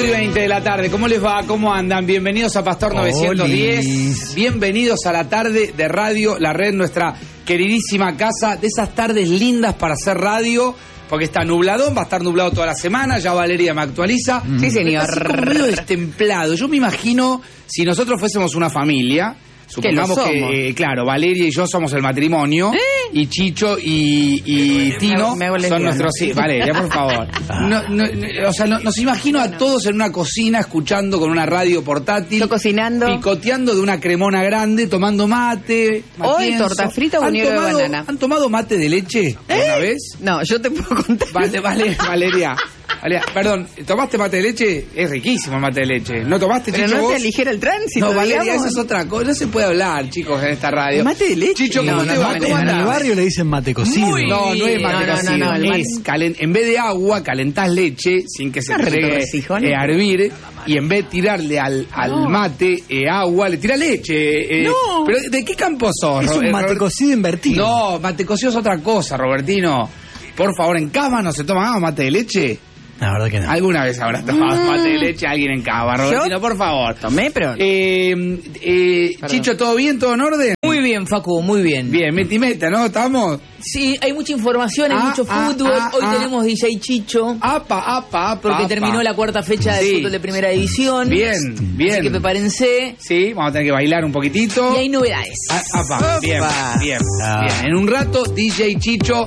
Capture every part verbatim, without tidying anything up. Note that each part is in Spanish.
cuatro y veinte de la tarde, ¿cómo les va? ¿Cómo andan? Bienvenidos a Pastor novecientos diez. Olis. Bienvenidos a la tarde de Radio La Red, nuestra queridísima casa, de esas tardes lindas para hacer radio, porque está nubladón, va a estar nublado toda la semana, ya Valeria me actualiza. Sí, señor. Está así como medio destemplado. Yo me imagino, si nosotros fuésemos una familia, supongamos que, que eh, claro, Valeria y yo somos el matrimonio, ¿Eh? y Chicho y, y Tino me, me son nuestros hijos. Valeria, por favor. No, no, no, o sea, no, nos imagino a todos en una cocina escuchando con una radio portátil, yo cocinando, picoteando de una cremona grande, tomando mate. Hoy torta frita o buñuelo de banana. ¿Han tomado mate de leche alguna ¿Eh? vez? No, yo te puedo contar. Vale, vale, Valeria. Valeria, perdón, ¿tomaste mate de leche? Es riquísimo el mate de leche. ¿No tomaste, Pero Chicho, no vos? te aligera el tránsito. No, Valeria, digamos. eso es otra cosa. No se puede hablar, chicos, en esta radio. ¿Mate de leche? Chicho, ¿cómo No, te no, va? no, ¿Cómo no, En andás? el barrio le dicen mate cocido. Muy No, no es mate No, no, cocido. no, no, el mate- es calen- en vez de agua, calentás leche sin que se Ah, entregue retorcijón. eh, a hervir. Y en vez de tirarle al, al No. mate eh, agua, le tira leche. eh, No. ¿Pero de qué campo sos? Es Ro- un eh, mate Robert- cocido invertido. No, mate cocido es otra cosa, Robertino. Por favor, ¿en Cava no se toma mate de leche? La verdad que no. ¿Alguna vez habrás tomado mate de leche alguien en Cava, Robertino? Por favor. Tomé, pero... Eh, eh, Chicho, ¿todo bien? ¿Todo en orden? Muy bien, Facu, muy bien. Bien, meti meta, ¿no? ¿Estamos? Sí, hay mucha información, hay Ah, mucho ah, fútbol. ah, Hoy ah. tenemos D J Chicho, Apa, apa, apa. porque apa. terminó la cuarta fecha del Sí. fútbol de primera división. Bien, bien. Así que prepárense. Sí, vamos a tener que bailar un poquitito. Y hay novedades. Ah, apa, bien, bien, Ah. bien. En un rato, D J Chicho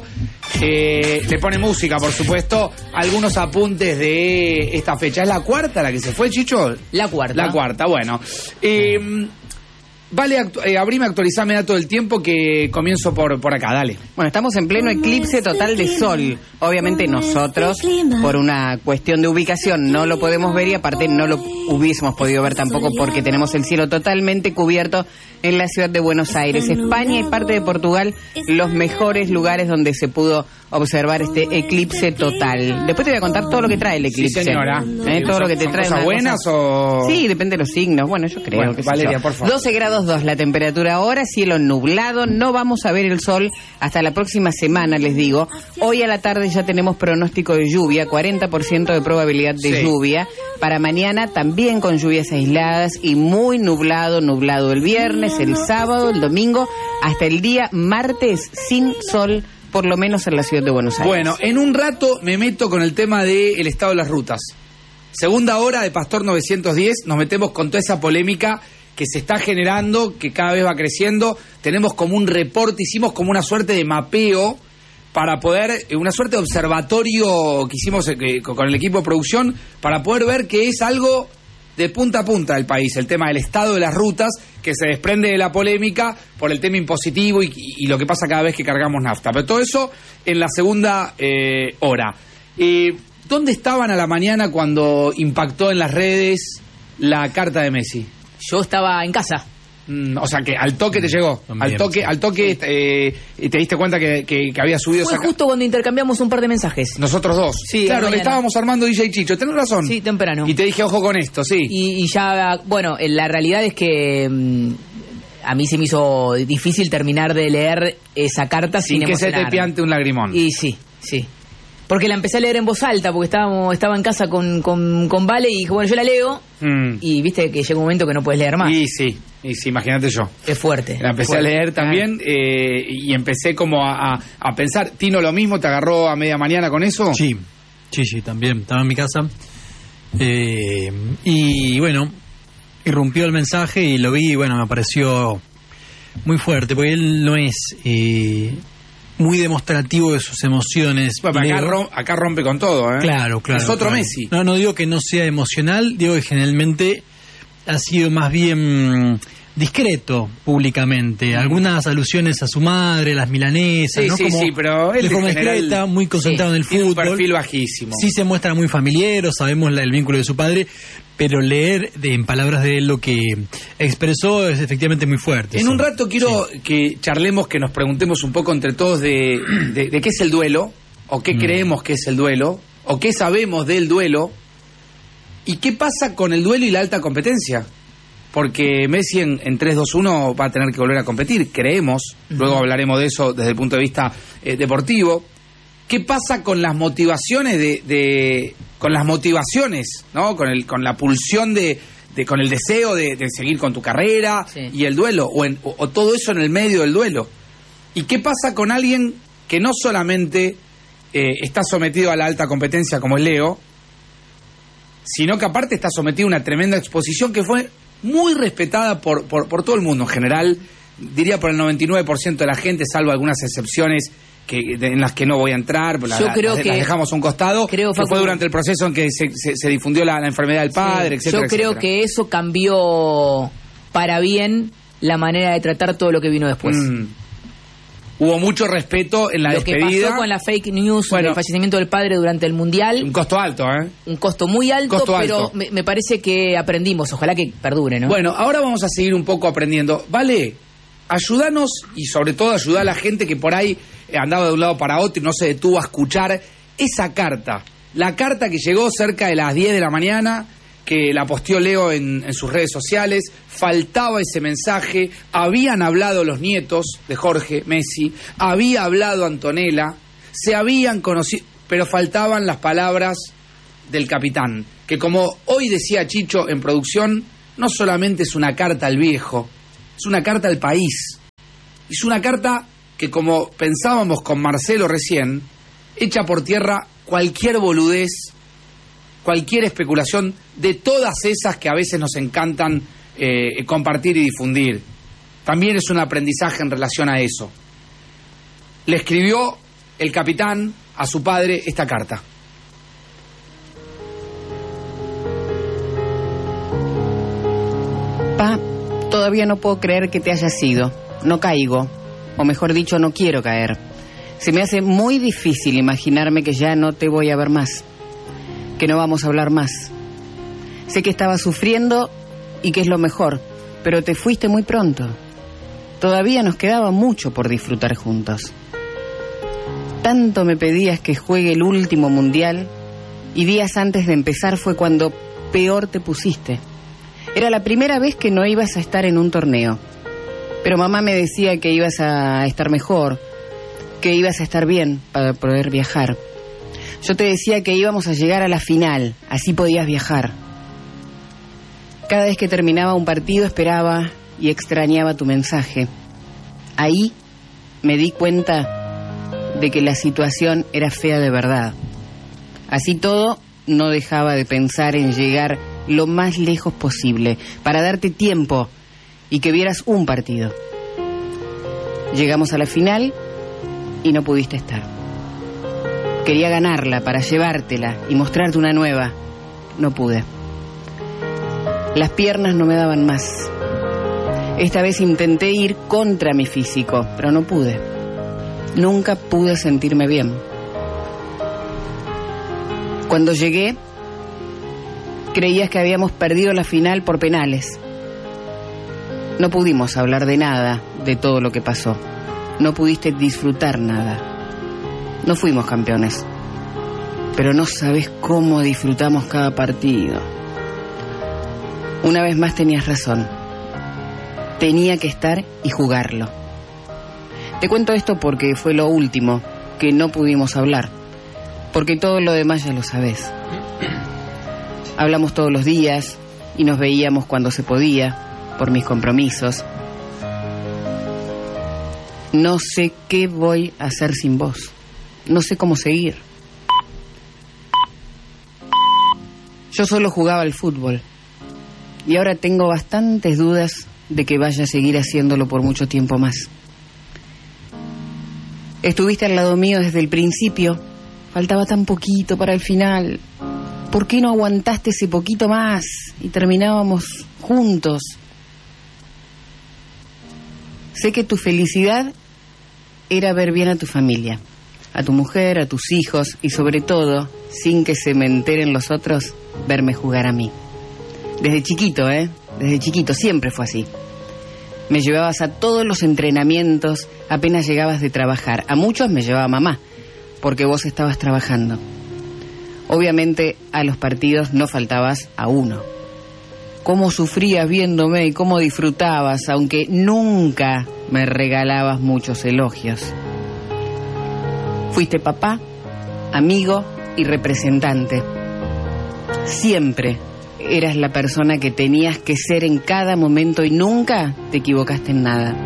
eh, le pone música, por supuesto, algunos apuntes de esta fecha. ¿Es la cuarta la que se fue, Chicho? La cuarta. La cuarta, bueno. Eh, vale, actu eh, abrime, actualizame todo el tiempo que comienzo por, por acá, dale. Bueno, estamos en pleno eclipse total de sol. Obviamente nosotros, por una cuestión de ubicación, no lo podemos ver y aparte no lo hubiésemos podido ver tampoco porque tenemos el cielo totalmente cubierto en la ciudad de Buenos Aires. España y parte de Portugal, los mejores lugares donde se pudo observar este eclipse total. Después te voy a contar todo lo que trae el eclipse. Sí, señora. ¿Eh? Todo lo que te ¿Son trae. cosas una buenas cosa- o...? Sí, depende de los signos. Bueno, yo creo Bueno, que sí, Valeria, yo. por favor. doce grados dos la temperatura ahora, cielo nublado, no vamos a ver el sol hasta la próxima semana, les digo. Hoy a la tarde ya tenemos pronóstico de lluvia, cuarenta por ciento de probabilidad de Sí. lluvia. Para mañana también con lluvias aisladas y muy nublado, nublado el viernes, el sábado, el domingo, hasta el día martes sin sol, por lo menos en la ciudad de Buenos Aires. Bueno, en un rato me meto con el tema del estado de las rutas. Segunda hora de Pastor novecientos diez, nos metemos con toda esa polémica que se está generando, que cada vez va creciendo. Tenemos como un reporte, hicimos como una suerte de mapeo para poder, eh, una suerte de observatorio que hicimos eh, con el equipo de producción, para poder ver que es algo de punta a punta del país, el tema del estado de las rutas, que se desprende de la polémica por el tema impositivo y, y lo que pasa cada vez que cargamos nafta. Pero todo eso en la segunda eh, hora. Eh, ¿Dónde estaban a la mañana cuando impactó en las redes la carta de Messi? Yo estaba en casa. Mm, o sea, que al toque te llegó. También, al toque, sí. al toque eh, y te diste cuenta que, que, que había subido Fue esa ca- justo cuando intercambiamos un par de mensajes. Nosotros dos. Sí, claro, a la le mañana. estábamos armando D J Chicho. Tenés razón. Sí, temprano. Y te dije, ojo con esto, sí. Y, y ya, bueno, eh, la realidad es que mm, a mí se me hizo difícil terminar de leer esa carta sin, Sin que se te emocionarme. piante un lagrimón. Y sí, sí. Porque la empecé a leer en voz alta, porque estábamos, estaba en casa con, con, con Vale y dije, bueno, yo la leo. Mm. Y viste que llega un momento que no puedes leer más. Y sí, y sí, imagínate yo. Es fuerte. La empecé fuerte. a leer también eh, y empecé como a, a, a pensar. Tino, lo mismo, ¿te agarró a media mañana con eso? Sí, sí, sí, también. Estaba en mi casa. Eh, y bueno, irrumpió el mensaje y lo vi y bueno, me pareció muy fuerte, porque él no es eh, muy demostrativo de sus emociones. Bueno, pero acá, Leo. rom- acá rompe con todo, ¿eh? Claro, claro. Es otro claro. Messi. No, no digo que no sea emocional, digo que generalmente ha sido más bien mm, discreto públicamente. Algunas alusiones a su madre, las milanesas, Sí, ¿no? sí, Como sí, pero él de en forma general- discreta, muy concentrado sí, en el Tiene un fútbol. perfil bajísimo. Sí se muestra muy familiar, sabemos la- el vínculo de su padre, pero leer de, en palabras de él lo que expresó es efectivamente muy fuerte. En sí. un rato quiero Sí. que charlemos, que nos preguntemos un poco entre todos de, de, de qué es el duelo, o qué Mm. creemos que es el duelo, o qué sabemos del duelo, y qué pasa con el duelo y la alta competencia. Porque Messi en, en tres dos uno va a tener que volver a competir, creemos, luego hablaremos de eso desde el punto de vista eh, deportivo. ¿Qué pasa con las motivaciones de, de con las motivaciones, ¿no? Con el con la pulsión de, de con el deseo de, de seguir con tu carrera sí. y el duelo o, en, o, o todo eso en el medio del duelo? ¿Y qué pasa con alguien que no solamente eh, está sometido a la alta competencia como es Leo, sino que aparte está sometido a una tremenda exposición que fue muy respetada por, por, por todo el mundo en general, diría por el noventa y nueve por ciento de la gente, salvo algunas excepciones que de, en las que no voy a entrar, la, yo creo las, que las dejamos a un costado, creo, que fue durante el proceso en que se, se, se difundió la, la enfermedad del padre, sí, etcétera. Yo creo etcétera. que eso cambió para bien la manera de tratar todo lo que vino después. Mm. Hubo mucho respeto en la lo despedida. Lo que pasó con la fake news bueno, del fallecimiento del padre durante el Mundial. Un costo alto, ¿eh? Un costo muy alto, costo pero alto. Me, me parece que aprendimos. Ojalá que perdure, ¿no? Bueno, ahora vamos a seguir un poco aprendiendo. Vale, ayúdanos y sobre todo ayudar a la gente que por ahí andaba de un lado para otro y no se detuvo a escuchar esa carta. La carta que llegó cerca de las diez de la mañana, que la posteó Leo en, en sus redes sociales. Faltaba ese mensaje. Habían hablado los nietos de Jorge Messi, había hablado Antonella, se habían conocido, pero faltaban las palabras del capitán, que como hoy decía Chicho en producción, no solamente es una carta al viejo, es una carta al país. Es una carta que, como pensábamos con Marcelo recién, echa por tierra cualquier boludez, cualquier especulación de todas esas que a veces nos encantan eh, compartir y difundir. También es un aprendizaje en relación a eso. Le escribió el capitán a su padre esta carta. Pa, todavía no puedo creer que te hayas ido. No caigo, o mejor dicho, no quiero caer. Se me hace muy difícil imaginarme que ya no te voy a ver más, que no vamos a hablar más. Sé que estabas sufriendo y que es lo mejor, pero te fuiste muy pronto. Todavía nos quedaba mucho por disfrutar juntos. Tanto me pedías que juegue el último mundial y días antes de empezar fue cuando peor te pusiste. Era la primera vez que no ibas a estar en un torneo, pero mamá me decía que ibas a estar mejor, que ibas a estar bien para poder viajar. Yo te decía que íbamos a llegar a la final, así podías viajar. Cada vez que terminaba un partido esperaba y extrañaba tu mensaje. Ahí me di cuenta de que la situación era fea de verdad. Así todo, no dejaba de pensar en llegar lo más lejos posible para darte tiempo y que vieras un partido. Llegamos a la final y no pudiste estar. Quería ganarla para llevártela y mostrarte una nueva. No pude. Las piernas no me daban más. Esta vez intenté ir contra mi físico, pero no pude. Nunca pude sentirme bien. Cuando llegué, creías que habíamos perdido la final por penales. No pudimos hablar de nada, de todo lo que pasó. No pudiste disfrutar nada. No fuimos campeones, pero no sabes cómo disfrutamos cada partido. Una vez más tenías razón. Tenía que estar y jugarlo. Te cuento esto porque fue lo último que no pudimos hablar, porque todo lo demás ya lo sabes. Hablamos todos los días y nos veíamos cuando se podía, por mis compromisos. No sé qué voy a hacer sin vos. No sé cómo seguir. Yo solo jugaba al fútbol y ahora tengo bastantes dudas de que vaya a seguir haciéndolo por mucho tiempo más. Estuviste al lado mío desde el principio. Faltaba tan poquito para el final. ¿Por qué no aguantaste ese poquito más y terminábamos juntos? Sé que tu felicidad era ver bien a tu familia, a tu mujer, a tus hijos y sobre todo, sin que se me enteren los otros, verme jugar a mí. Desde chiquito, ¿eh? Desde chiquito, siempre fue así. Me llevabas a todos los entrenamientos apenas llegabas de trabajar. A muchos me llevaba mamá, porque vos estabas trabajando. Obviamente a los partidos no faltabas a uno. Cómo sufrías viéndome y cómo disfrutabas, aunque nunca me regalabas muchos elogios. Fuiste papá amigo y representante. Siempre eras la persona que tenías que ser en cada momento y nunca te equivocaste en nada.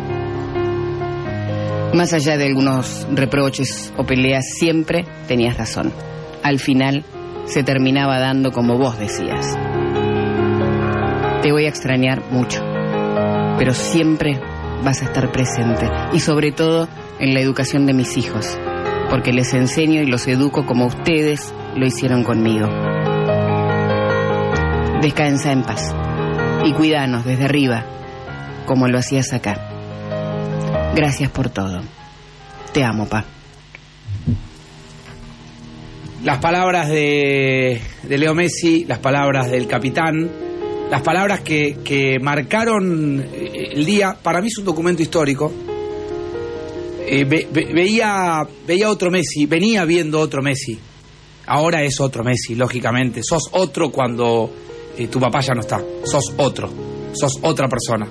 Más allá de algunos reproches o peleas, siempre tenías razón. Al final se terminaba dando como vos decías. Te voy a extrañar mucho, pero siempre vas a estar presente, y sobre todo en la educación de mis hijos, porque les enseño y los educo como ustedes lo hicieron conmigo. Descansa en paz y cuídanos desde arriba, como lo hacías acá. Gracias por todo. Te amo, pa. Las palabras de, de Leo Messi, las palabras del capitán, las palabras que, que marcaron el día. Para mí es un documento histórico. Eh, ve, ve, veía, veía otro Messi, venía viendo otro Messi. Ahora es otro Messi, lógicamente. Sos otro cuando eh, tu papá ya no está. Sos otro, sos otra persona.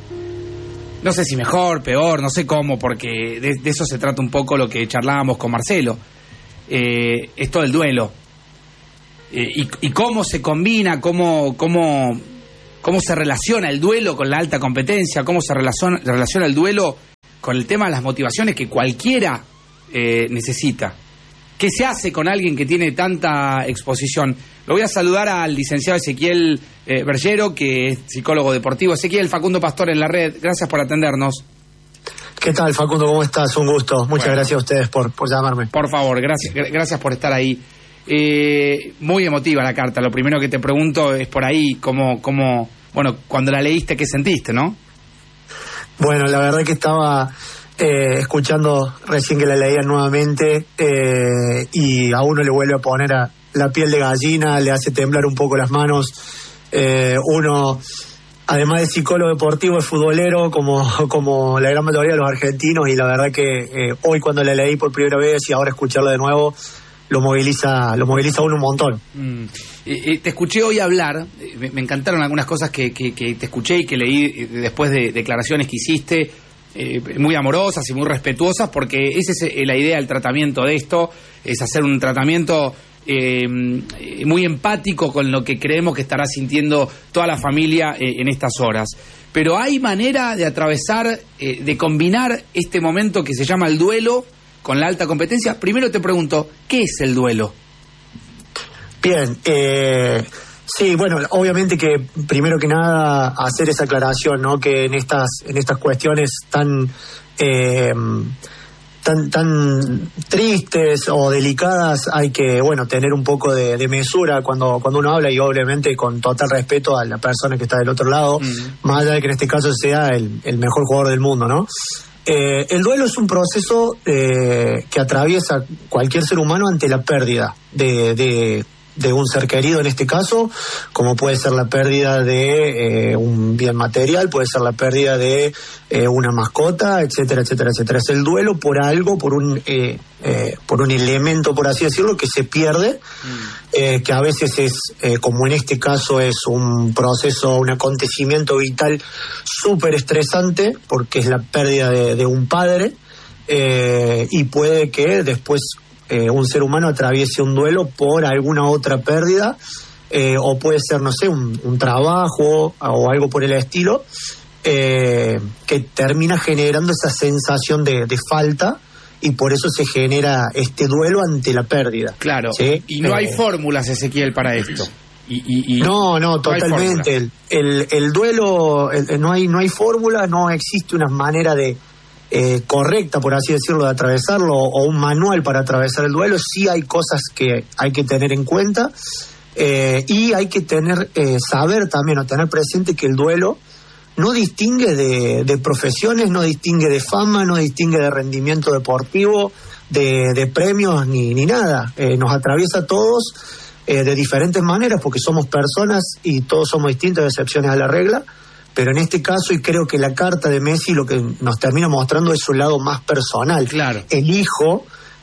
No sé si mejor, peor, no sé cómo, porque de, de eso se trata un poco lo que charlábamos con Marcelo. Eh, esto del duelo. Eh, y, y cómo se combina, cómo, cómo, cómo se relaciona el duelo con la alta competencia, cómo se relaciona, relaciona el duelo con el tema de las motivaciones que cualquiera eh, necesita. ¿Qué se hace con alguien que tiene tanta exposición? Lo voy a saludar al licenciado Ezequiel eh, Bergero, que es psicólogo deportivo. Ezequiel, Facundo Pastor en la red, gracias por atendernos. ¿Qué tal, Facundo? ¿Cómo estás? Un gusto. Muchas bueno, gracias a ustedes por, por llamarme. Por favor, gracias, gracias por estar ahí. Eh, muy emotiva la carta. Lo primero que te pregunto es por ahí, cómo, cómo, bueno, cuando la leíste, ¿qué sentiste, no? Bueno, la verdad que estaba eh, escuchando recién que la leían nuevamente eh, y a uno le vuelve a poner a la piel de gallina, le hace temblar un poco las manos. Eh, uno, además de psicólogo deportivo, es futbolero, como, como la gran mayoría de los argentinos, y la verdad que eh, hoy cuando la leí por primera vez y ahora escucharla de nuevo, lo moviliza lo moviliza a uno un montón. Mm. Eh, te escuché hoy hablar, me, me encantaron algunas cosas que, que, que te escuché y que leí después de declaraciones que hiciste, eh, muy amorosas y muy respetuosas, porque esa es la idea del tratamiento de esto, es hacer un tratamiento eh, muy empático con lo que creemos que estará sintiendo toda la familia eh, en estas horas. Pero hay manera de atravesar, eh, de combinar este momento que se llama el duelo con la alta competencia. Primero te pregunto, ¿qué es el duelo? Bien, eh, sí, bueno, obviamente que primero que nada hacer esa aclaración, ¿no? Que en estas en estas cuestiones tan eh, tan tan tristes o delicadas hay que, bueno, tener un poco de, de mesura cuando cuando uno habla, y obviamente con total respeto a la persona que está del otro lado, mm. más allá de que en este caso sea el, el mejor jugador del mundo, ¿no? Eh, el duelo es un proceso eh, que atraviesa cualquier ser humano ante la pérdida de, de, de un ser querido, en este caso, como puede ser la pérdida de eh, un bien material, puede ser la pérdida de eh, una mascota, etcétera, etcétera, etcétera. Es el duelo por algo, por un eh, eh, por un elemento, por así decirlo, que se pierde, mm. eh, que a veces es, eh, como en este caso, es un proceso, un acontecimiento vital súper estresante, porque es la pérdida de, de un padre, eh, y puede que después Eh, un ser humano atraviese un duelo por alguna otra pérdida, eh, o puede ser, no sé, un, un trabajo o algo por el estilo, eh, que termina generando esa sensación de, de falta, y por eso se genera este duelo ante la pérdida. Claro, ¿sí? Y no eh, hay fórmulas, Ezequiel, para esto. Y, y, y no, no, totalmente. El, el, el duelo, el, no hay no hay fórmula, no existe una manera de Eh, correcta, por así decirlo, de atravesarlo, o un manual para atravesar el duelo. Sí hay cosas que hay que tener en cuenta, eh, y hay que tener eh, saber también, o tener presente que el duelo no distingue de, de profesiones, no distingue de fama, no distingue de rendimiento deportivo, de, de premios, ni, ni nada. Eh, nos atraviesa a todos eh, de diferentes maneras, porque somos personas y todos somos distintos, excepciones a la regla. Pero en este caso, y creo que la carta de Messi lo que nos termina mostrando es su lado más personal. Claro. El hijo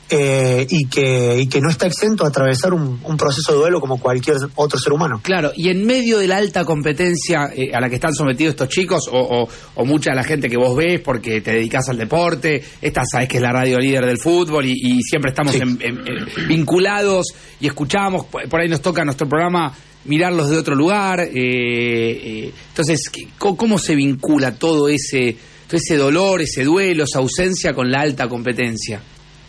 eh, y que y que no está exento a atravesar un, un proceso de duelo como cualquier otro ser humano. Claro, y en medio de la alta competencia eh, a la que están sometidos estos chicos, o, o, o mucha de la gente que vos ves porque te dedicás al deporte, esta sabés que es la radio líder del fútbol y, y siempre estamos sí. en, en, en, vinculados y escuchamos, por ahí nos toca nuestro programa mirarlos de otro lugar, eh, eh, entonces, ¿cómo, ¿cómo se vincula todo ese, todo ese dolor, ese duelo, esa ausencia con la alta competencia?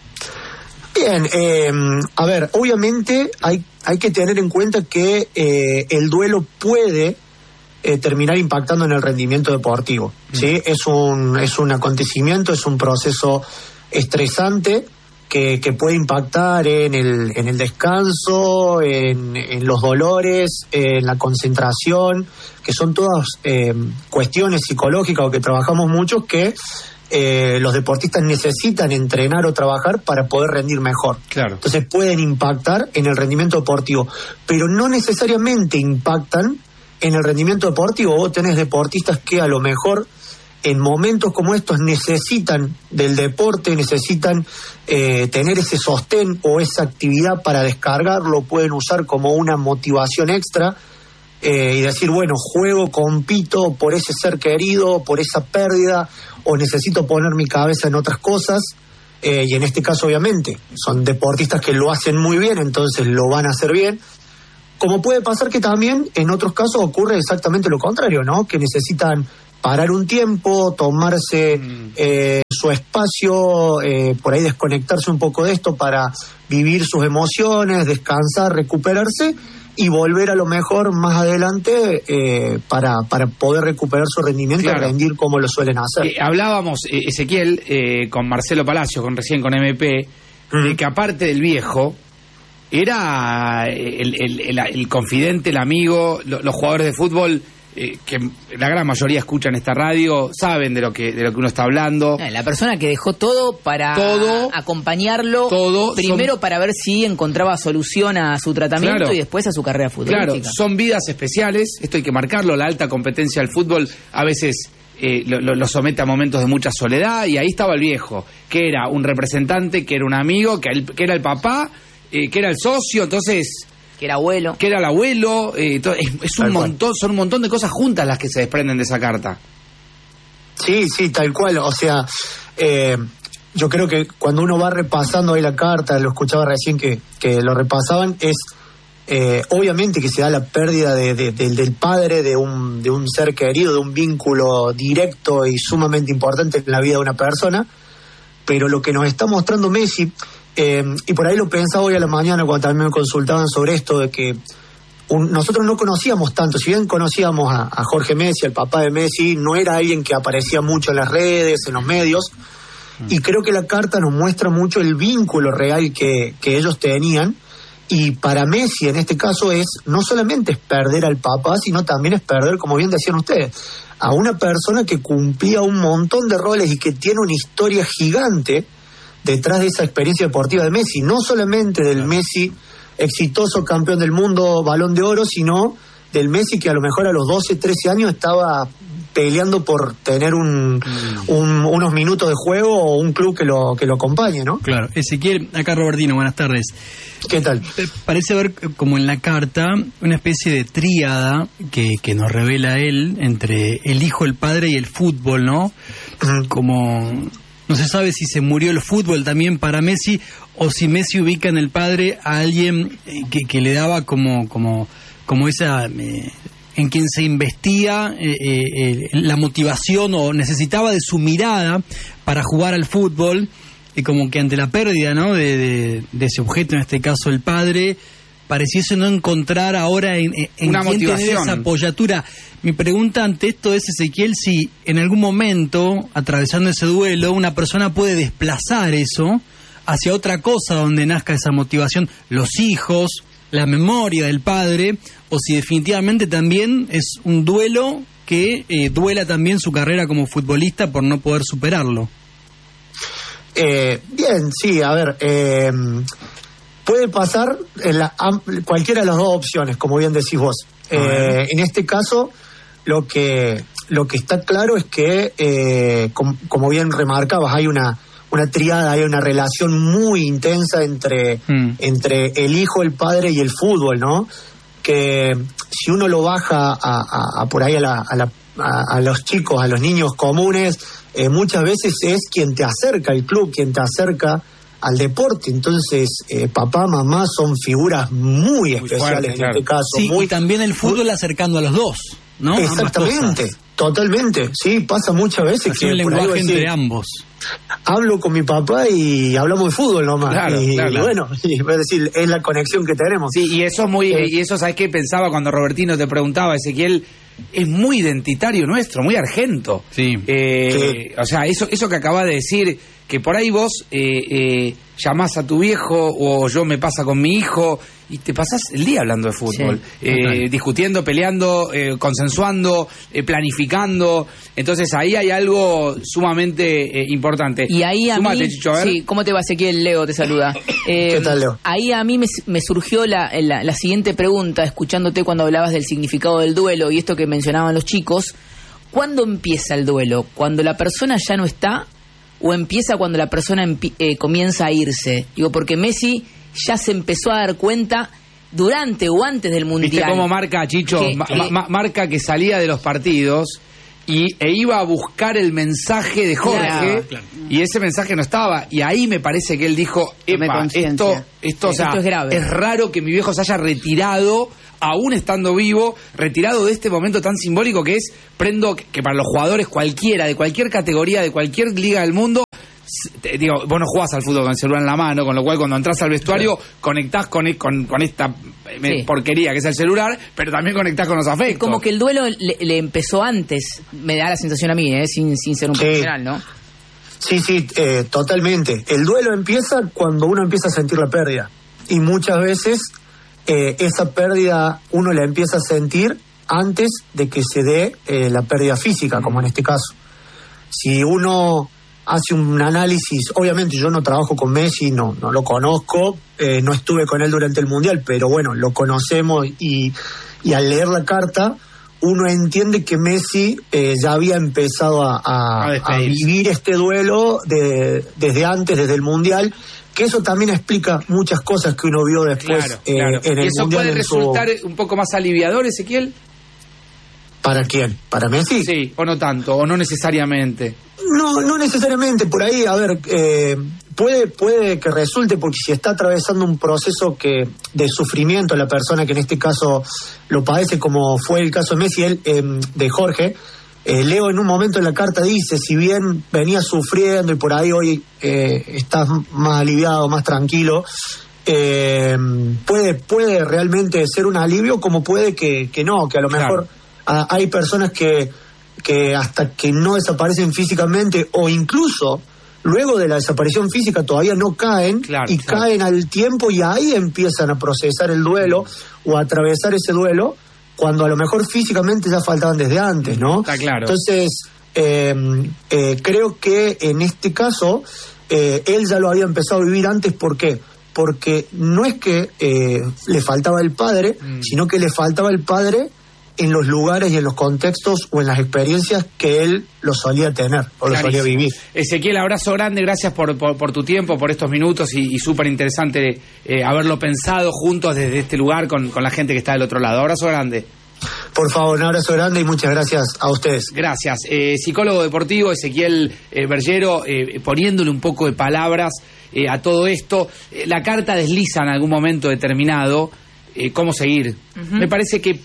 Bien, eh, a ver, obviamente hay, hay que tener en cuenta que eh, el duelo puede eh, terminar impactando en el rendimiento deportivo, ¿sí? Mm. Es un, es un acontecimiento, es un proceso estresante que, que puede impactar en el, en el descanso, en, en los dolores, en la concentración, que son todas eh, cuestiones psicológicas o que trabajamos mucho que Eh, los deportistas necesitan entrenar o trabajar para poder rendir mejor. Claro. Entonces pueden impactar en el rendimiento deportivo, pero no necesariamente impactan en el rendimiento deportivo. Vos tenés deportistas que a lo mejor en momentos como estos necesitan del deporte, necesitan eh, tener ese sostén o esa actividad para descargarlo, pueden usar como una motivación extra eh, y decir, bueno, juego, compito por ese ser querido, por esa pérdida, o necesito poner mi cabeza en otras cosas, eh, y en este caso obviamente son deportistas que lo hacen muy bien, entonces lo van a hacer bien, como puede pasar que también en otros casos ocurre exactamente lo contrario, ¿no? Que necesitan parar un tiempo, tomarse mm. eh, su espacio, eh, por ahí desconectarse un poco de esto para vivir sus emociones, descansar, recuperarse y volver a lo mejor más adelante eh, para, para poder recuperar su rendimiento claro. y rendir como lo suelen hacer. Eh, hablábamos, eh, Ezequiel, eh, con Marcelo Palacio, con recién con M P, mm. de que aparte del viejo, era el, el, el, el confidente, el amigo, lo, los jugadores de fútbol eh, que la gran mayoría escuchan esta radio, saben de lo que de lo que uno está hablando. La persona que dejó todo para todo, acompañarlo, todo, primero son, para ver si encontraba solución a su tratamiento claro, y después a su carrera futbolística. Claro, son vidas especiales, esto hay que marcarlo, la alta competencia del fútbol a veces eh, lo, lo, lo somete a momentos de mucha soledad, y ahí estaba el viejo, que era un representante, que era un amigo, que, el, que era el papá, eh, que era el socio, entonces... que era abuelo. Que era el abuelo, eh, todo, es, es un montón, son un montón de cosas juntas las que se desprenden de esa carta. Sí, sí, tal cual, o sea, eh, yo creo que cuando uno va repasando ahí la carta, lo escuchaba recién que, que lo repasaban, es eh, obviamente que se da la pérdida de, de, de, del padre, de un, de un ser querido, de un vínculo directo y sumamente importante en la vida de una persona, pero lo que nos está mostrando Messi... Eh, y por ahí lo pensaba hoy a la mañana cuando también me consultaban sobre esto de que un, nosotros no conocíamos tanto, si bien conocíamos a, a Jorge Messi, al papá de Messi, no era alguien que aparecía mucho en las redes, en los medios, mm. y creo que la carta nos muestra mucho el vínculo real que, que ellos tenían, y para Messi en este caso es, no solamente es perder al papá, sino también es perder, como bien decían ustedes, a una persona que cumplía un montón de roles y que tiene una historia gigante detrás de esa experiencia deportiva de Messi, no solamente del Messi exitoso campeón del mundo, Balón de Oro, sino del Messi que a lo mejor a los doce, trece años estaba peleando por tener un, mm. un, unos minutos de juego o un club que lo que lo acompañe, ¿no? Claro. Ezequiel, acá Robertino, buenas tardes. ¿Qué tal? Parece haber, como en la carta, una especie de tríada que, que nos revela él entre el hijo, el padre y el fútbol, ¿no? Mm. Como... No se sabe si se murió el fútbol también para Messi o si Messi ubica en el padre a alguien que, que le daba como como como esa eh, en quien se investía eh, eh, la motivación o necesitaba de su mirada para jugar al fútbol, y como que ante la pérdida, ¿no?, de, de, de ese objeto, en este caso el padre, pareciese no encontrar ahora en, en una quién motivación, tener esa apoyatura. Mi pregunta ante esto es, Ezequiel, si en algún momento, atravesando ese duelo, una persona puede desplazar eso hacia otra cosa donde nazca esa motivación, los hijos, la memoria del padre, o si definitivamente también es un duelo que eh, duela también su carrera como futbolista por no poder superarlo. Eh, bien, sí, a ver... Eh... Puede pasar en la, cualquiera de las dos opciones, como bien decís vos. Eh, en este caso, lo que lo que está claro es que, eh, com, como bien remarcabas, hay una una triada, hay una relación muy intensa entre, mm. entre el hijo, el padre y el fútbol, ¿no? Que si uno lo baja a, a, a por ahí a, la, a, la, a, a los chicos, a los niños comunes, eh, muchas veces es quien te acerca al club, quien te acerca al deporte. Entonces eh, papá, mamá son figuras muy, muy especiales fuerte, en claro. este caso. Sí, muy, y también el fútbol muy, acercando a los dos, ¿no? Exactamente, totalmente, sí, pasa muchas veces. Que un lenguaje entre decir, ambos. Hablo con mi papá y hablamos de fútbol nomás. Claro, y, claro, y bueno, y, es decir, es la conexión que tenemos. Sí, y eso es muy, eh, y eso sabes qué pensaba cuando Robertino te preguntaba, Ezequiel, es muy identitario nuestro, muy argento. Sí. Eh, sí. O sea, eso, eso que acabas de decir, que por ahí vos eh, eh, llamás a tu viejo o yo me pasa con mi hijo y te pasás el día hablando de fútbol, sí, eh, discutiendo, peleando, eh, consensuando, eh, planificando. Entonces ahí hay algo sumamente eh, importante. Y ahí a Sumate, mí, Chicho, a ver. sí, ¿cómo te va, Ezequiel? Leo te saluda. Eh, ¿Qué tal, Leo? Ahí a mí me, me surgió la, la, la siguiente pregunta, escuchándote cuando hablabas del significado del duelo y esto que mencionaban los chicos. ¿Cuándo empieza el duelo? ¿Cuando la persona ya no está o empieza cuando la persona empi- eh, comienza a irse? Digo, porque Messi ya se empezó a dar cuenta durante o antes del Mundial. ¿Viste cómo marca, Chicho? Que, Ma- que... ma- marca que salía de los partidos y, e iba a buscar el mensaje de Jorge, Claro, claro. y ese mensaje no estaba. Y ahí me parece que él dijo, Tome epa, conciencia. esto, esto, o sea, Esto es grave. es raro que mi viejo se haya retirado, aún estando vivo, retirado de este momento tan simbólico que es, prendo, que para los jugadores cualquiera, de cualquier categoría, de cualquier liga del mundo, te digo, vos no jugás al fútbol con el celular en la mano, con lo cual cuando entras al vestuario claro. conectás con, con, con esta sí. porquería que es el celular, pero también conectás con los afectos. Como que el duelo le, le empezó antes, me da la sensación a mí, ¿eh? sin, sin ser un sí. profesional, ¿no? Sí, sí, eh, totalmente. El duelo empieza cuando uno empieza a sentir la pérdida. Y muchas veces eh, esa pérdida uno la empieza a sentir antes de que se dé eh, la pérdida física, como en este caso. Si uno hace un análisis, obviamente yo no trabajo con Messi, no, no lo conozco, eh, no estuve con él durante el Mundial, pero bueno, lo conocemos y, y al leer la carta uno entiende que Messi eh, ya había empezado a, a, a, a vivir este duelo de, desde antes, desde el Mundial, que eso también explica muchas cosas que uno vio después claro, eh, claro. en el ¿Y eso Mundial. puede resultar su... un poco más aliviador, Ezequiel? ¿Para quién? ¿Para Messi? Sí, o no tanto, o no necesariamente. No, no necesariamente. Por ahí, a ver, eh, puede puede que resulte, porque si está atravesando un proceso que de sufrimiento la persona que en este caso lo padece, como fue el caso de Messi, él, eh, de Jorge, eh, Leo en un momento en la carta dice, si bien venía sufriendo y por ahí hoy eh, estás más aliviado, más tranquilo, eh, puede puede realmente ser un alivio, como puede que, que no, que a lo claro. mejor a, hay personas que que hasta que no desaparecen físicamente o incluso luego de la desaparición física todavía no caen claro, y claro. caen al tiempo y ahí empiezan a procesar el duelo o a atravesar ese duelo cuando a lo mejor físicamente ya faltaban desde antes, ¿no? Está claro. Entonces, eh, eh, creo que en este caso eh, él ya lo había empezado a vivir antes. ¿Por qué? Porque no es que eh, le faltaba el padre, mm. sino que le faltaba el padre en los lugares y en los contextos o en las experiencias que él lo solía tener o lo solía vivir. Ezequiel, abrazo grande, gracias por, por, por tu tiempo, por estos minutos y, y súper interesante eh, haberlo pensado juntos desde este lugar con, con la gente que está del otro lado. Abrazo grande. Por favor, un abrazo grande y muchas gracias a ustedes. Gracias. Eh, psicólogo deportivo Ezequiel eh, Bergero, eh, poniéndole un poco de palabras eh, a todo esto. Eh, la carta desliza en algún momento determinado eh, cómo seguir. Uh-huh. Me parece que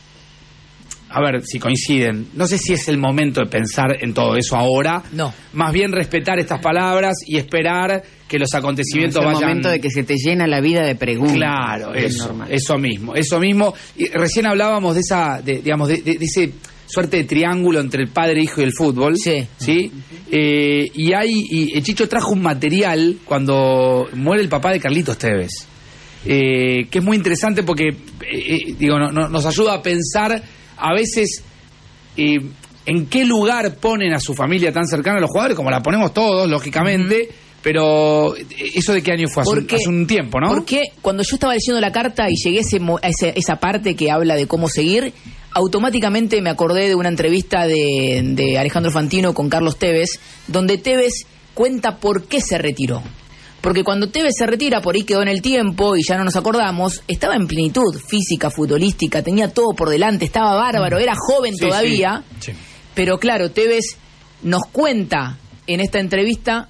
a ver si coinciden, no sé si es el momento de pensar en todo eso ahora, no, más bien respetar estas palabras y esperar que los acontecimientos no, es el vayan... momento de que se te llena la vida de preguntas. Claro, eso, eso mismo, eso mismo. Y recién hablábamos de esa, de, digamos, de, de, de ese suerte de triángulo entre el padre, hijo y el fútbol. Sí. ¿Sí? Eh, y hay, y el Chicho trajo un material cuando muere el papá de Carlitos Tevez, eh, que es muy interesante porque, eh, eh, digo, no, no, nos ayuda a pensar a veces eh, en qué lugar ponen a su familia tan cercana a los jugadores, como la ponemos todos, lógicamente, uh-huh. pero ¿eso de qué año fue? Hace, porque, un, hace un tiempo, ¿no? Porque cuando yo estaba leyendo la carta y llegué a, ese, a ese, esa parte que habla de cómo seguir, automáticamente me acordé de una entrevista de, de Alejandro Fantino con Carlos Tevez, donde Tevez cuenta por qué se retiró. Porque cuando Tevez se retira, por ahí quedó en el tiempo y ya no nos acordamos, estaba en plenitud física, futbolística, tenía todo por delante, estaba bárbaro, era joven Sí, todavía. sí, sí. Pero claro, Tevez nos cuenta en esta entrevista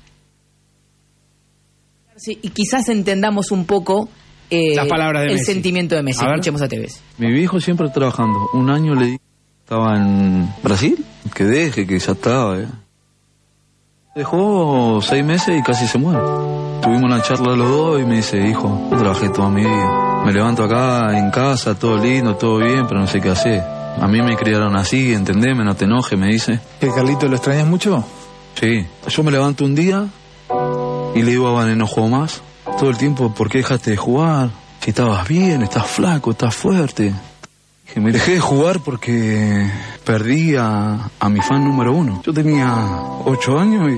y quizás entendamos un poco eh, Las palabras de el Messi. sentimiento de Messi. A ver. Escuchemos a Tevez. Mi viejo siempre trabajando. Un año le di... Estaba en Brasil. Que deje, que ya estaba. ¿eh? Dejó seis meses y casi se muere. Tuvimos una charla los dos y me dice, hijo, yo trabajé toda mi vida. Me levanto acá en casa, todo lindo, todo bien, pero no sé qué hacer. A mí me criaron así, entendeme, no te enojes, me dice. ¿Que Carlito lo extrañas mucho? Sí. Yo me levanto un día y le digo a Vane, no juego más. Todo el tiempo, ¿por qué dejaste de jugar? Si estabas bien, estás flaco, estás fuerte. Que me dejé de jugar porque perdí a, a mi fan número uno. Yo tenía ocho años y...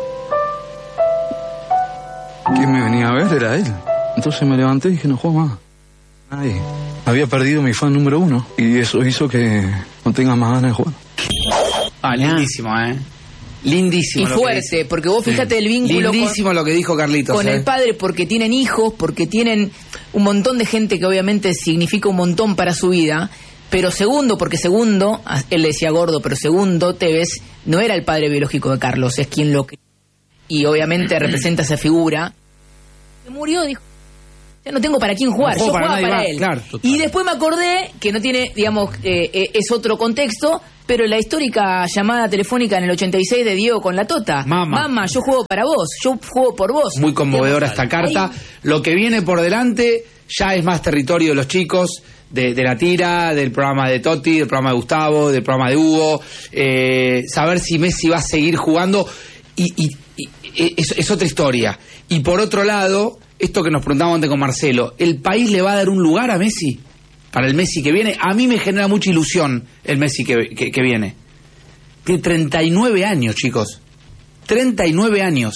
quien me venía a ver era él. Entonces me levanté y dije, no juego más. Nadie. Había perdido mi fan número uno y eso hizo que no tenga más ganas de jugar. Ah, lindísimo, ¿eh? Lindísimo. Y lo que fuerte, dice. porque vos fíjate el vínculo Lindísimo con, lo que dijo Carlitos. con ¿eh? el padre, porque tienen hijos, porque tienen un montón de gente que obviamente significa un montón para su vida. Pero segundo, porque segundo, él le decía gordo, pero segundo, Tevez no era el padre biológico de Carlos, es quien lo... Y obviamente representa esa figura. Se murió, dijo, ya no tengo para quién jugar, No yo juego para jugaba nadie para más, él. claro. Y después me acordé que no tiene, digamos, eh, eh, es otro contexto, pero la histórica llamada telefónica en el ochenta y seis de Diego con la Tota. Mama. Mamá, yo juego para vos, yo juego por vos. Muy conmovedora esta carta. Ahí- Lo que viene por delante ya es más territorio de los chicos, de, de la tira, del programa de Totti, del programa de Gustavo, del programa de Hugo. Eh, saber si Messi va a seguir jugando y, y- y- y es, es otra historia. Y por otro lado, esto que nos preguntábamos antes con Marcelo, ¿el país le va a dar un lugar a Messi? Para el Messi que viene. A mí me genera mucha ilusión el Messi que, que, que viene. Tiene treinta y nueve años, chicos. treinta y nueve años.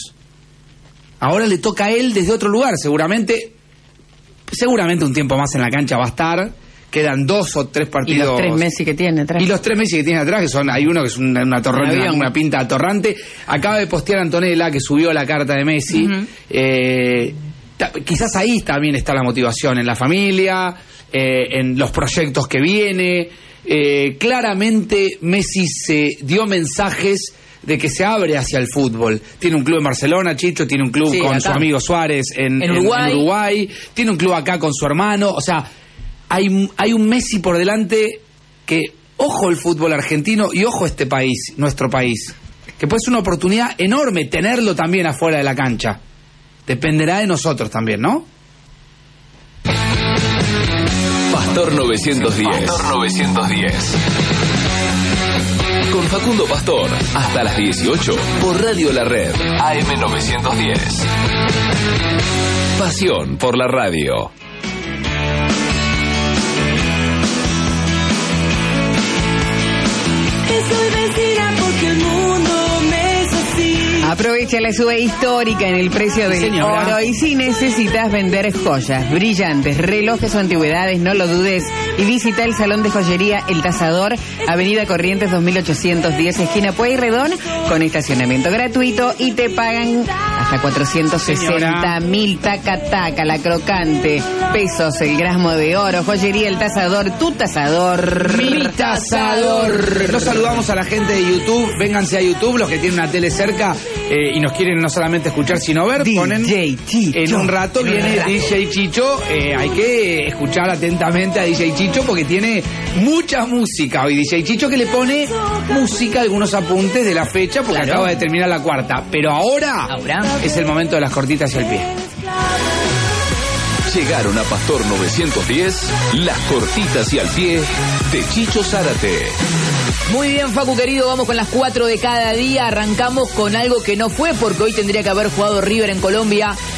Ahora le toca a él desde otro lugar, seguramente. Seguramente un tiempo más en la cancha va a estar. Quedan dos o tres Y partidos. los tres Messi que tiene atrás. Y los tres Messi que tiene atrás, que son, hay uno que es una, una, torre- Un una, avión. una pinta atorrante. Acaba de postear Antonella, que subió la carta de Messi. Ujú. Eh, ta- quizás ahí también está la motivación, en la familia, eh, en los proyectos que viene. Eh, claramente Messi se dio mensajes de que se abre hacia el fútbol. Tiene un club en Barcelona, Chicho, tiene un club Sí, con acá. su amigo Suárez en, En en- Uruguay. en Uruguay, tiene un club acá con su hermano, o sea, hay, hay un Messi por delante que, ojo el fútbol argentino y ojo este país, nuestro país, que puede ser una oportunidad enorme tenerlo también afuera de la cancha. Dependerá de nosotros también, ¿no? Pastor novecientos diez. Pastor novecientos diez. Con Facundo Pastor, hasta las dieciocho, por Radio La Red, A M novecientos diez. Pasión por la radio. Soy vecina porque el mundo me es así. Aprovecha la suba histórica en el precio del Señora. oro y si necesitas vender joyas, brillantes, relojes o antigüedades, no lo dudes y visita el Salón de Joyería El Tasador, Avenida Corrientes dos mil ochocientos diez, esquina Pueyrredón, con estacionamiento gratuito y te pagan hasta cuatrocientos sesenta mil, taca taca, la crocante, pesos el gramo de oro, Joyería El Tasador, tu tasador. Mi tasador. Nos saludamos a la gente de YouTube. Vénganse a YouTube, los que tienen una tele cerca eh, y nos quieren no solamente escuchar sino ver. D J Ponen Chicho. en un rato En un viene rato. D J Chicho. Eh, hay que escuchar atentamente a D J Chicho porque tiene mucha música hoy. D J Chicho que le pone música, algunos apuntes de la fecha porque Claro. acaba de terminar la cuarta. Pero ahora, Ahora. es el momento de las cortitas y el pie. Llegaron a Pastor novecientos diez, las cortitas y al pie de Chicho Zárate. Muy bien, Facu querido, vamos con las cuatro de cada día. Arrancamos con algo que no fue, porque hoy tendría que haber jugado River en Colombia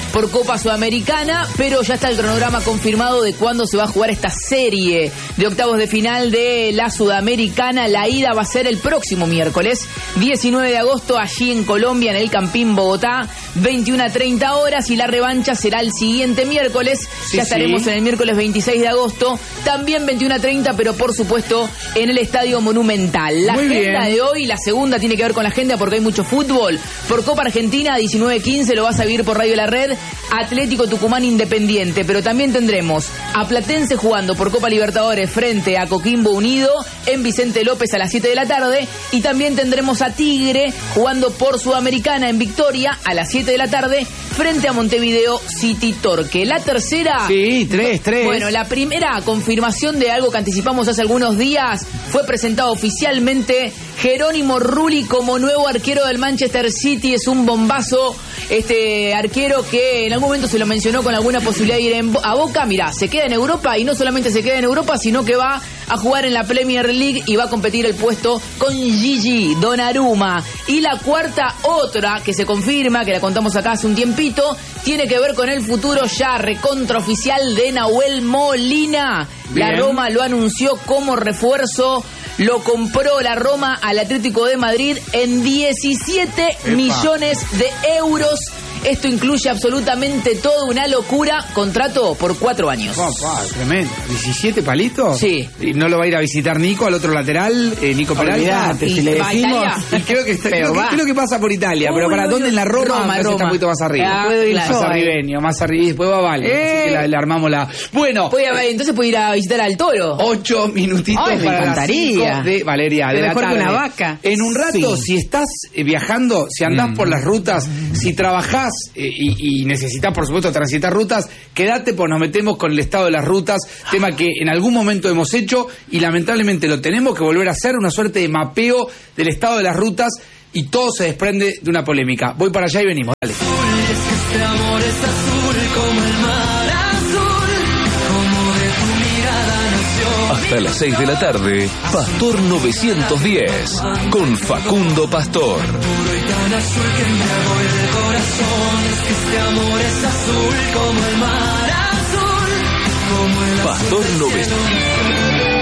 por Copa Sudamericana, pero ya está el cronograma confirmado de cuándo se va a jugar esta serie de octavos de final de la Sudamericana. La ida va a ser el próximo miércoles, diecinueve de agosto, allí en Colombia, en el Campín Bogotá, veintiuna a treinta horas, y la revancha será el siguiente miércoles. Sí, ya estaremos sí. en el miércoles veintiséis de agosto, también veintiuna a treinta, pero por supuesto en el Estadio Monumental. La Muy agenda bien. de hoy, la segunda tiene que ver con la agenda porque hay mucho fútbol. Por Copa Argentina, diecinueve quince, lo vas a vivir por Radio La Red, Atlético Tucumán Independiente, pero también tendremos a Platense jugando por Copa Libertadores frente a Coquimbo Unido en Vicente López a las siete de la tarde, y también tendremos a Tigre jugando por Sudamericana en Victoria a las siete de la tarde frente a Montevideo City Torque. La tercera... Sí, tres, tres. Bueno, la primera confirmación de algo que anticipamos hace algunos días, fue presentado oficialmente Jerónimo Rulli como nuevo arquero del Manchester City. Es un bombazo este arquero que en algún momento se lo mencionó con alguna posibilidad de ir en, a Boca. Mirá, se queda en Europa, y no solamente se queda en Europa, sino que va a jugar en la Premier League y va a competir el puesto con Gigi Donnarumma. Y la cuarta, otra que se confirma, que la contamos acá hace un tiempito, tiene que ver con el futuro ya recontraoficial de Nahuel Molina. La Bien. Roma lo anunció como refuerzo. Lo compró la Roma al Atlético de Madrid en diecisiete Epa. millones de euros. Esto incluye absolutamente todo, una locura. Contrato por cuatro años. Papá, tremendo. ¿diecisiete palitos? Sí. ¿Y no lo va a ir a visitar Nico, al otro lateral? Eh, Nico Peralta. Olvídate, Y si le va a decimos... Italia. Y creo que, está, Pero creo, que, va. creo que pasa por Italia, pero Uy, ¿para uy, dónde? uy. En la Roma, Roma, me parece que está Roma. un poquito más arriba. Ah, Puedo ir claro. Más sola. arribeño, más arriba, y después va Vale. Eh. Así que la- le armamos la... Bueno, Puede haber- entonces puede ir a visitar al Toro. ocho minutitos Ay, me para las encantaría. cinco de Valeria, de Es la mejor que tarde. una vaca. En un rato, Sí. si estás eh, viajando, si andás Mm. por las rutas, si trabajás eh, y, y necesitas, por supuesto, transitar rutas, quédate, pues nos metemos con el estado de las rutas, tema que en algún momento hemos hecho y lamentablemente lo tenemos que volver a hacer, una suerte de mapeo del estado de las rutas, y todo se desprende de una polémica. Voy para allá y venimos, dale. Este amor es azul como el mar azul, como de tu mirada nació. Hasta las seis de la tarde, Pastor novecientos diez, con Facundo Pastor. Puro y tan azul que me hago el corazón. Es que este amor es azul como el mar azul, como el Pastor novecientos.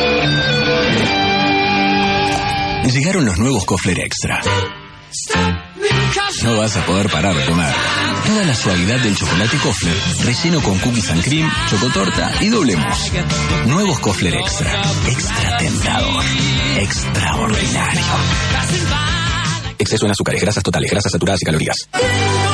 Llegaron los nuevos Kofler Extra. No vas a poder parar de comer. Toda la suavidad del chocolate Kofler, relleno con cookies and cream, chocotorta y doble mousse. Nuevos Kofler Extra. Extra tentador. Extraordinario. Exceso en azúcares, grasas totales, grasas saturadas y calorías.